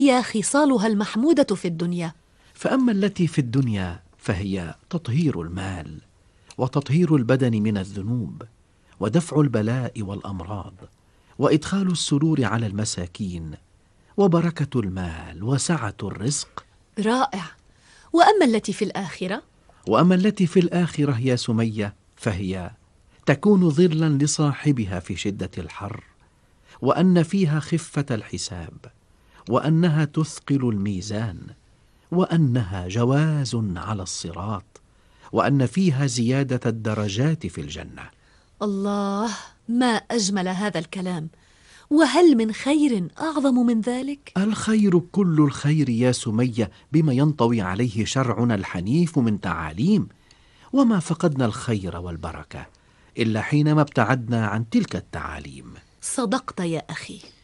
يا خصالها المحمودة في الدنيا. فأما التي في الدنيا فهي تطهير المال، وتطهير البدن من الذنوب، ودفع البلاء والأمراض، وإدخال السرور على المساكين، وبركة المال وسعة الرزق. رائع. وأما التي في الآخرة؟ وأما التي في الآخرة يا سمية فهي تكون ظلا لصاحبها في شدة الحر، وأن فيها خفة الحساب، وأنها تثقل الميزان، وأنها جواز على الصراط، وأن فيها زيادة الدرجات في الجنة. الله، ما أجمل هذا الكلام! وهل من خير أعظم من ذلك؟ الخير كل الخير يا سمية بما ينطوي عليه شرعنا الحنيف من تعاليم، وما فقدنا الخير والبركة إلا حينما ابتعدنا عن تلك التعاليم. صدقت يا أخي.